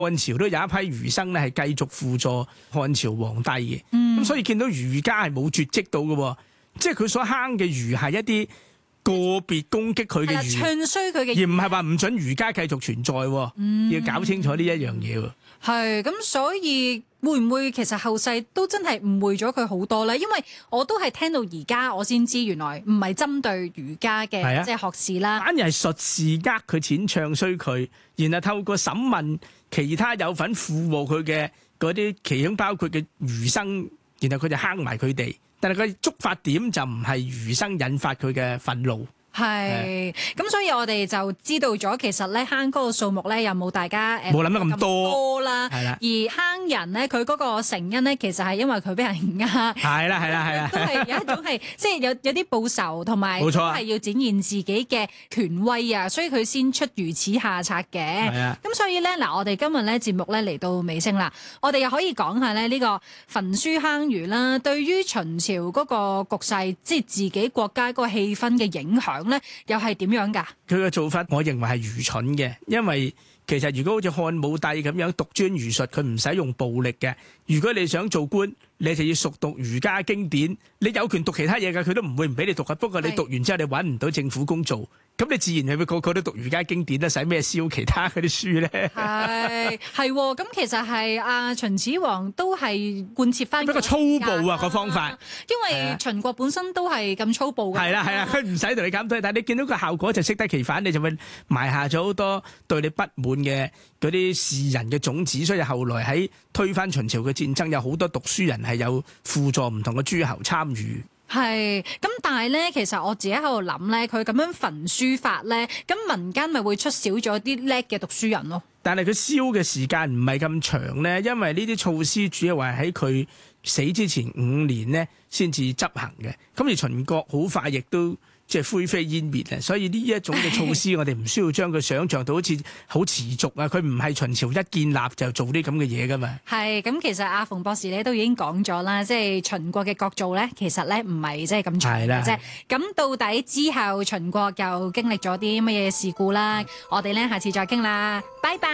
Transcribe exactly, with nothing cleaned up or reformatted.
漢朝都有一批儒生咧係繼續輔助漢朝皇帝嘅。咁、 嗯、 所以見到儒家係冇絕跡到嘅，即係佢所坑嘅儒係一啲個別攻擊佢嘅儒， 唱衰佢嘅， 而唔係話唔准儒家繼續存在。嗯、要搞清楚呢一樣嘢。 係咁，所以會唔會其實後世都真係誤會咗佢好多咧？因為我都係聽到而家我先知，原來唔係針對儒家嘅、啊、即係學士啦， 反而係術士呃佢錢，唱衰佢，然後透過審問其他有份附和佢嘅嗰啲，其中包括嘅儒生，然後佢就坑埋佢哋。但係佢觸發點就唔係儒生引發佢嘅憤怒。 係，咁所以我哋就知道咗，其實咧坑嗰個數目咧，有冇大家誒冇諗得咁多啦。係啦，而坑人咧，佢嗰個成因咧，其實係因為佢俾人呃。係啦，係啦，係啦，都係有一種係即係有有啲報仇，同埋都係要展現自己嘅權威啊，所以佢先出如此下策嘅。係啊，咁所以咧嗱，我哋今日咧節目咧嚟到尾聲啦，我哋又可以講下咧呢個焚書坑儒啦，對於秦朝嗰個局勢，即係自己國家嗰個氣氛嘅影響。咧又係點樣㗎？佢嘅做法，我認為係愚蠢嘅，因為其實如果好似漢武帝咁樣獨尊儒術，佢唔使用暴力嘅。如果你想做官，你就要熟讀儒家經典。你有權讀其他嘢㗎，佢都唔會唔俾你讀㗎。不過你讀完之後，你揾唔到政府工做。咁你自然係咪個個都讀儒家經典咧？使咩燒其他嗰啲書咧？係係喎，咁其實係阿秦始皇都係貫徹翻一個粗暴啊個方法，因為秦國本身都係咁粗暴嘅。係啦係啦，佢唔使同你減退，但係你見到個效果就適得其反，你就會埋下咗好多對你不滿嘅嗰啲士人嘅種子。所以後來喺推翻秦朝嘅戰爭，有好多讀書人係有輔助唔同嘅諸侯參與。係，咁但係咧，其實我自己喺度諗咧，佢咁樣焚書法咧，咁民間咪會出少咗啲叻嘅讀書人咯。但係佢燒嘅時間唔係咁長咧，因為呢啲措施主要係喺佢死之前五年咧先至執行嘅。咁而秦國好快亦都即係灰飛煙滅啊！所以呢一種嘅措施，我哋唔需要將佢想像到好似好持續啊！佢唔係秦朝一建立就做啲咁嘅嘢噶嘛。係咁，其實阿馮博士咧都已經講咗啦，即係秦國嘅國造咧，其實咧唔係即係咁長嘅啫。咁到底之後秦國又經歷咗啲乜嘢事故啦？我哋咧下次再傾啦，拜拜。